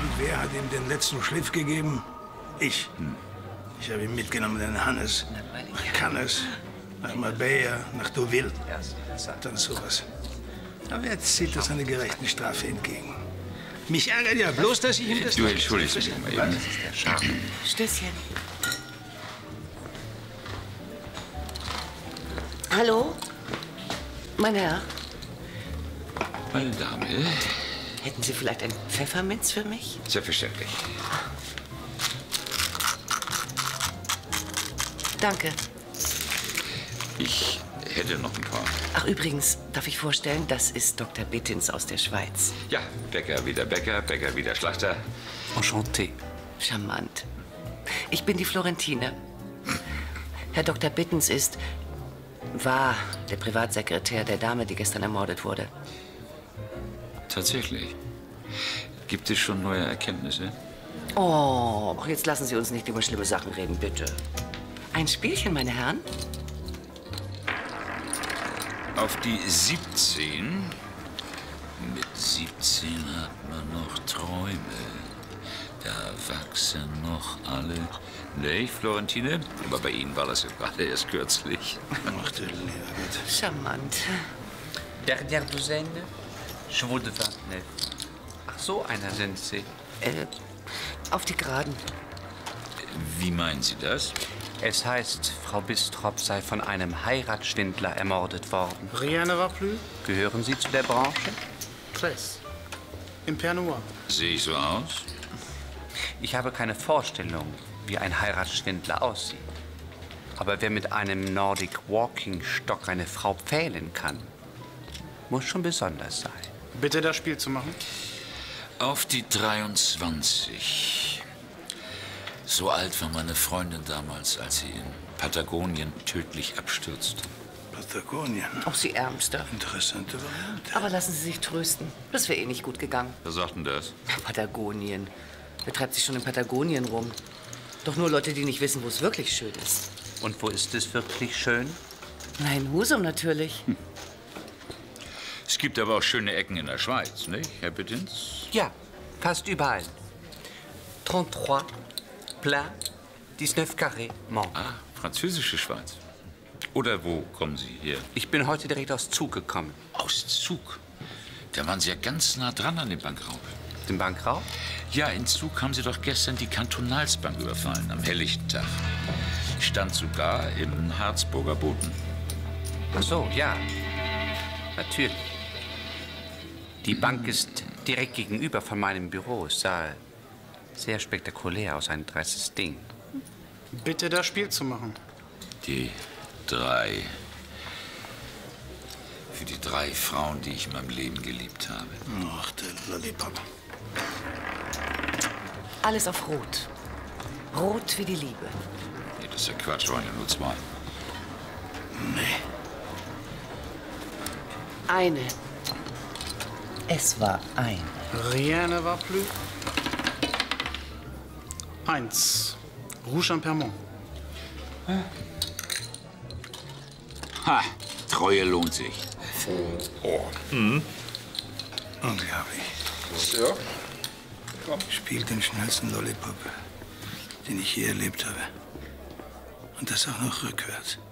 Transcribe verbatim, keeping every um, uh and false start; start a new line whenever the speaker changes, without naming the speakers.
Und wer hat ihm den letzten Schliff gegeben? Ich. Hm. Ich habe ihn mitgenommen in Hannes, nach Cannes, nach Marbella, nach Deauville. Dann sowas. Aber jetzt zieht er seine gerechten Strafe entgegen. Mich ärgert ja bloß, dass ich ihm das...
Du entschuldigst mich mal eben.
Stößchen. Hallo? Mein Herr?
Meine Dame.
Hätten Sie vielleicht ein Pfefferminz für mich?
Selbstverständlich.
Danke.
Ich hätte noch ein paar.
Ach, übrigens, darf ich vorstellen, das ist Doktor Bittins aus der Schweiz.
Ja, Bäcker wieder Bäcker, Bäcker wieder Schlachter.
Enchanté. Charmant. Ich bin die Florentine. Herr Doktor Bittins ist, war der Privatsekretär der Dame, die gestern ermordet wurde.
Tatsächlich. Gibt es schon neue Erkenntnisse?
Oh, jetzt lassen Sie uns nicht über schlimme Sachen reden, bitte. Ein Spielchen, meine Herren?
Auf die siebzehn. Mit siebzehn hat man noch Träume. Da wachsen noch alle. Nee, Florentine, aber bei Ihnen war das ja gerade erst kürzlich.
Ach du lieber Gott.
Charmant.
Dernière douzaine, Chevaux de vingt-neuf. Ach, so einer sind Sie.
Äh, auf die Geraden.
Wie meinen Sie das?
Es heißt, Frau Bistrop sei von einem Heiratsschwindler ermordet worden.
Rien ne va plus?
Gehören Sie zu der Branche?
Tres. Im Père Noir.
Sehe ich so aus?
Ich habe keine Vorstellung, wie ein Heiratsschwindler aussieht. Aber wer mit einem Nordic Walking Stock eine Frau pfählen kann, muss schon besonders sein.
Bitte das Spiel zu machen.
Auf die dreiundzwanzig. So alt war meine Freundin damals, als sie in Patagonien tödlich abstürzte.
Patagonien?
Auch Sie Ärmster.
Interessante Variante.
Aber lassen Sie sich trösten. Das wäre eh nicht gut gegangen.
Wer sagt denn das?
Patagonien. Wer treibt sich schon in Patagonien rum? Doch nur Leute, die nicht wissen, wo es wirklich schön ist.
Und wo ist es wirklich schön?
Na, in Husum natürlich.
Hm. Es gibt aber auch schöne Ecken in der Schweiz, nicht, Herr Bittins?
Ja, fast überall. dreiunddreißig, Plein, neunzehn Carré, Mont.
Ah, französische Schweiz. Oder wo kommen Sie her?
Ich bin heute direkt aus Zug gekommen.
Aus Zug? Da waren Sie ja ganz nah dran an dem Bankraub.
Den Bankraub?
Ja, in Zug haben Sie doch gestern die Kantonalsbank überfallen, am helllichten Tag. Stand sogar im Harzburger Boden.
Ach so, ja. Natürlich. Die Bank ist direkt gegenüber von meinem Büro. Es sah sehr spektakulär aus, ein dreißes Ding.
Bitte das Spiel zu machen.
Die drei. Für die drei Frauen, die ich in meinem Leben geliebt habe.
Ach, der Lollipop.
Alles auf Rot. Rot wie die Liebe.
Nee, das ist ja Quatsch, waren ja nur zwei.
Nee.
Eine. Es war eine.
Rien ne va plus. Eins. Rouge en Permont.
Ha! Treue lohnt sich.
Oh. Mhm. Unglaublich.
Ja.
Komm. Spielt den schnellsten Lollipop, den ich je erlebt habe. Und das auch noch rückwärts.